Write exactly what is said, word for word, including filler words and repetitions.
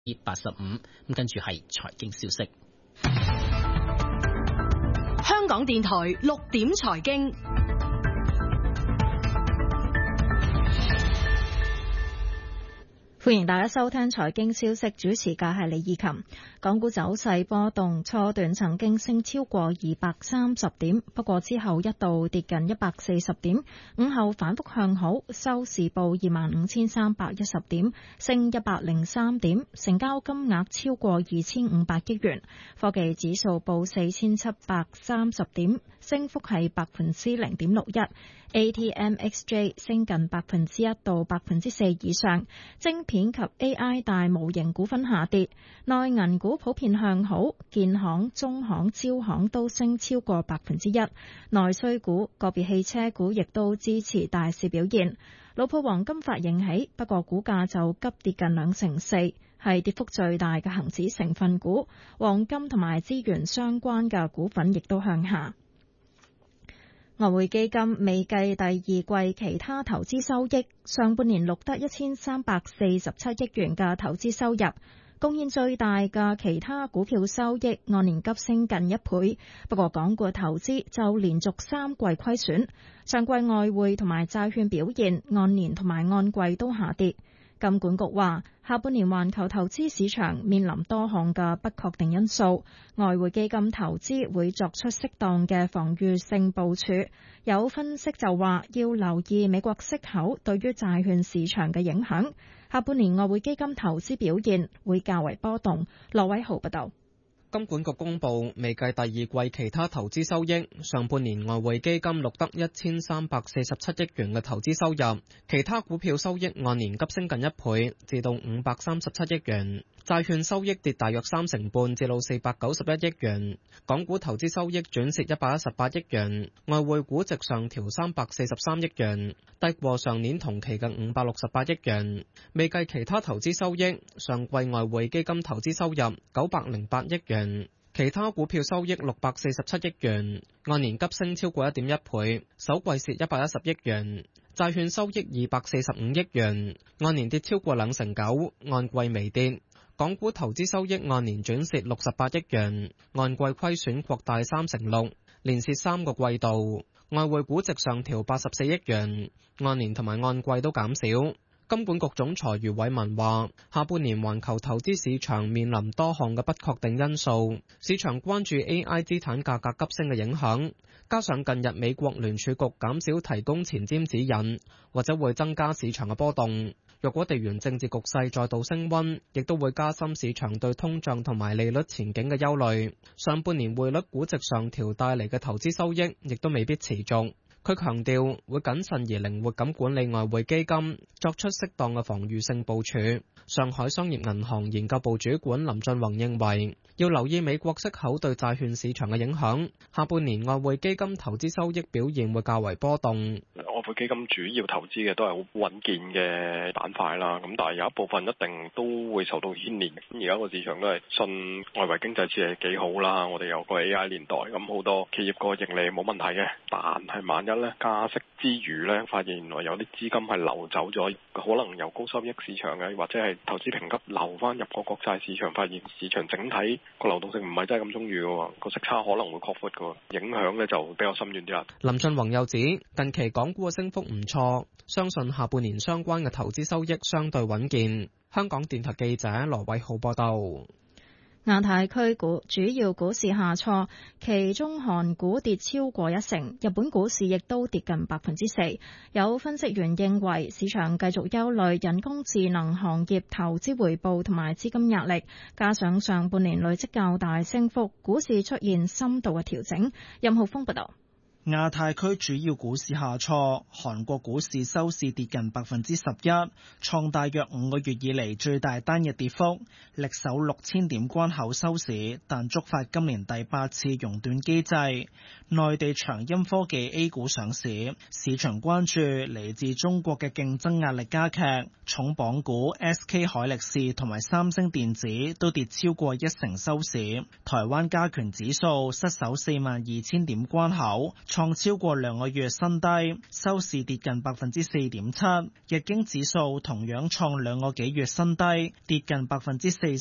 八十五。咁跟住係財經消息。 香港電台六點財經。 歡迎大家收聽財經消息，主持嘅係李以琴。港股走勢波動，初段曾經升超過二百三十點，不過之後一度跌近一百四十點，午後反覆向好，收市報二萬五千三百一十點，升一百零三點，成交金額超過二千五百億元。科技指數報四千七百三十點，升幅係百分之零點六一。A T M X J 升近百分之一到百分之四以上，晶片及 A I 大模型股份下跌，內銀股普遍向好，建行、中行、招行都升超過百分之一，內需股、個別汽車股亦都支持大市表現。老鋪黃金發應起，不過股價就急跌近兩成四，係跌幅最大嘅恒指成分股，黃金同埋資源相關嘅股份亦都向下。外匯基金未計第二季其他投資收益，上半年錄得一千三百四十七億元嘅投資收入，貢獻最大嘅其他股票收益按年急升近一倍。不過港股投資就連續三季虧損，上季外匯同埋債券表現按年同埋按季都下跌。金管局話，下半年環球投資市場面臨多項嘅不確定因素，外匯基金投資會作出適當嘅防禦性部署。有分析就話，要留意美國息口對於債券市場嘅影響。下半年外匯基金投資表現會較為波動。羅偉豪報道。 金管局公布未計第二季其他投資收益，上半年外匯基金錄得一千三百四十七億元嘅投資收入，其他股票收益按年急升近一倍，至到五百三十七億元。債券收益跌大約三成半，至到四百九十一億元。港股投資收益轉蝕一百一十八億元，外匯估值上調三百四十三億元，低過上年同期嘅五百六十八億元。未計其他投資收益，上季外匯基金投資收入九百零八億元，其他股票收益六百四十七億元，按年急升超過一點一倍，首季蝕一百一十億元。債券收益二百四十五億元，按年跌超過兩成九，按季微跌。港股投資收益按年轉蝕六十八億元，按季虧損擴大三成六，連蝕三個季度。外匯估值上調八十四億元，按年同埋按季都減少。金管局總裁余偉文話，下半年環球投資市場面臨多項嘅不確定因素，市場關注 A I 資產價格急升嘅影響，加上近日美國聯儲局減少提供前瞻指引，或者會增加市場嘅波動。若果地緣政治局勢再度升溫，亦都會加深市場對通脹同埋利率前景嘅憂慮。上半年匯率估值上調帶嚟嘅投資收益，亦都未必持續。佢強調會謹慎而靈活咁管理外匯基金，作出適當嘅防禦性部署。上海商業銀行研究部主管林俊宏認為，要留意美國息口對債券市場嘅影響，下半年外匯基金投資收益表現會較為波動。 外匯基金主要投資嘅都係好穩健嘅板塊啦，咁但係有一部分一定都會受到牽連。咁而家個市場都係信外圍經濟似係幾好啦，我哋有個 A I 年代，咁好多企業個盈利冇問題嘅，但係萬一咧加息之餘咧，發現原來有啲資金係流走咗，可能由高收益市場嘅或者係投資評級流翻入個國債市場，發現市場整體個流動性唔係真係咁充裕嘅，個息差可能會擴闊嘅，影響咧就比較深遠啲啦。 林俊宏又指，近期港股嘅升幅唔錯，相信下半年相關嘅投資收益相對穩健。香港電台記者羅偉浩報道。 亞太區股主要股市下挫，其中韓股跌超過一成，日本股市亦都跌近百分之四。有分析員認為，市場繼續憂慮人工智能行業投資回報同埋資金壓力，加上上半年累積較大升幅，股市出現深度嘅調整。任浩峰報道。 亞太區主要股市下挫，韓國股市收市跌近百分之十一，創大約五個月以嚟最大單日跌幅，力守六千點關口收市，但觸發今年第八次熔斷機制。內地長鑫科技 A 股上市，市場關注嚟自中國嘅競爭壓力加劇，重磅股 S K 海力士同埋三星電子都跌超過一成收市。台灣加權指數失守四萬二千點關口， 創超過兩個月新低，收市跌近百分之四點七。日經指數同樣創兩個幾月新低，跌近百分之四。